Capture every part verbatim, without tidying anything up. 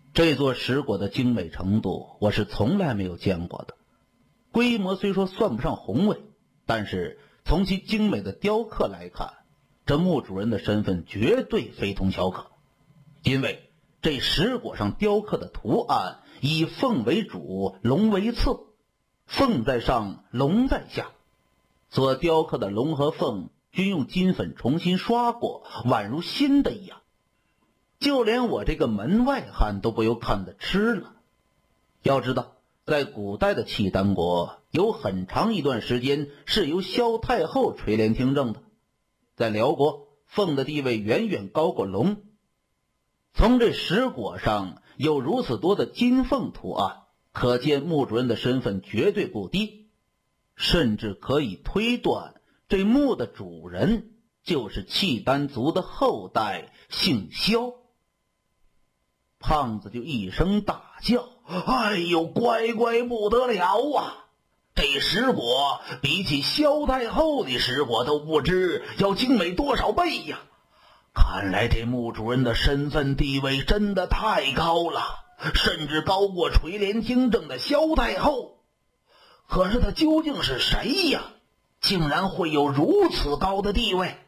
这座石椁的精美程度，我是从来没有见过的。规模虽说算不上宏伟，但是从其精美的雕刻来看，这墓主人的身份绝对非同小可。因为这石椁上雕刻的图案以凤为主，龙为次，凤在上，龙在下，所雕刻的龙和凤均用金粉重新刷过，宛如新的一样。就连我这个门外汉都不由看得痴了。要知道，在古代的契丹国，有很长一段时间是由萧太后垂帘听政的。在辽国，凤的地位远远高过龙。从这石椁上有如此多的金凤图案，可见墓主人的身份绝对不低，甚至可以推断这墓的主人就是契丹族的后代，姓萧。胖子就一声大叫：哎呦，乖乖不得了啊！这石椁比起萧太后的石椁都不知要精美多少倍呀！看来这墓主人的身份地位真的太高了，甚至高过垂帘听政的萧太后。可是他究竟是谁呀？竟然会有如此高的地位？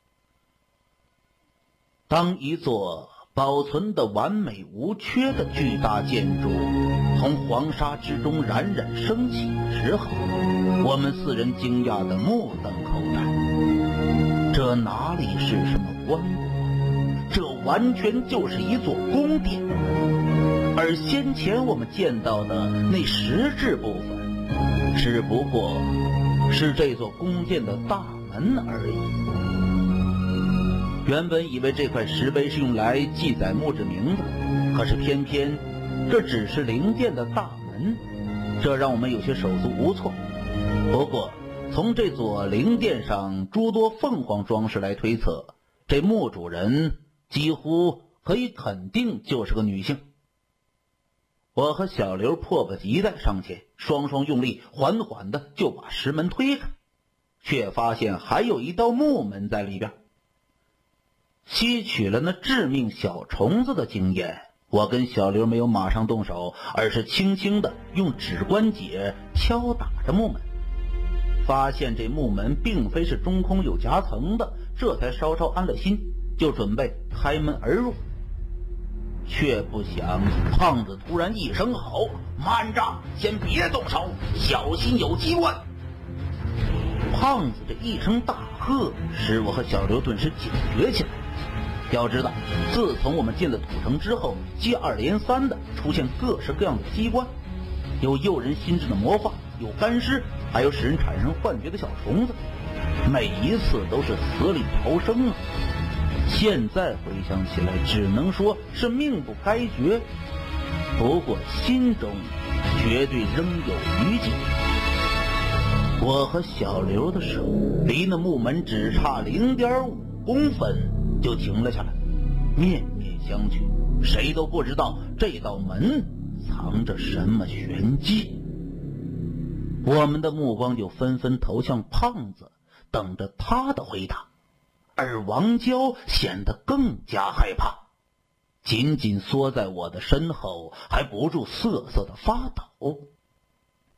当一座保存得完美无缺的巨大建筑从黄沙之中冉冉升起的时候，我们四人惊讶得目瞪口呆。这哪里是什么棺椁，这完全就是一座宫殿。而先前我们见到的那石质部分，只不过是这座宫殿的大门而已。原本以为这块石碑是用来记载墓志铭的，可是偏偏这只是灵殿的大门，这让我们有些手足无措。不过从这座灵殿上诸多凤凰装饰来推测，这墓主人几乎可以肯定就是个女性。我和小刘迫不及待上前，双双用力，缓缓的就把石门推开，却发现还有一道木门在里边。吸取了那致命小虫子的经验，我跟小刘没有马上动手，而是轻轻的用指关节敲打着木门，发现这木门并非是中空有夹层的，这才稍稍安了心，就准备开门而入。却不想胖子突然一声吼：慢着，先别动手，小心有机关。胖子这一声大喝使我和小刘顿时警觉起来。要知道，自从我们进了土城之后，接二连三的出现各式各样的机关，有诱人心智的魔法，有干尸，还有使人产生幻觉的小虫子，每一次都是死里逃生啊！现在回想起来，只能说是命不该绝，不过心中绝对仍有余悸。我和小刘的手离那木门只差 零点五公分就停了下来，面面相觑，谁都不知道这道门藏着什么玄机。我们的目光就纷纷投向胖子，等着他的回答。而王娇显得更加害怕，紧紧缩在我的身后，还不住瑟瑟的发抖。